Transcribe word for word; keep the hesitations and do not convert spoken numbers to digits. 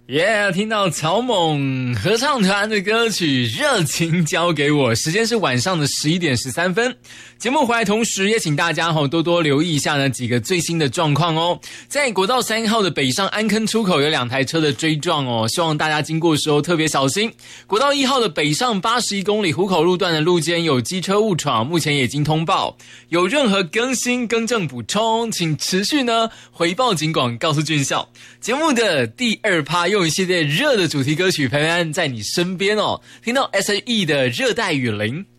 耶、yeah, 听到草蜢合唱团的歌曲《热情交给我》，时间是晚上的十一点十三分。节目回来同时也请大家吼多多留意一下呢几个最新的状况哦。在国道三号的北上安坑出口有两台车的追撞哦，希望大家经过的时候特别小心。国道一号的北上八十一公里湖口路段的路肩有机车误闯，目前也已经通报，有任何更新更正补充，请持续呢回报警广告诉军校。节目的第二趴用一系列热的主题歌曲陪伴在你身边哦，听到 S H E 的热带雨林。